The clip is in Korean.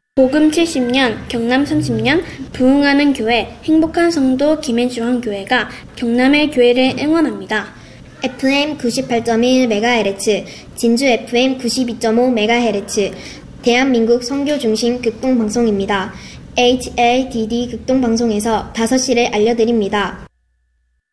복음 70년, 경남 30년, 부흥하는 교회, 행복한 성도 김해중앙교회가 경남의 교회를 응원합니다. FM 98.1MHz, 진주 FM 92.5MHz, 대한민국 선교중심 극동방송입니다. HLDD 극동방송에서 5시를 알려드립니다.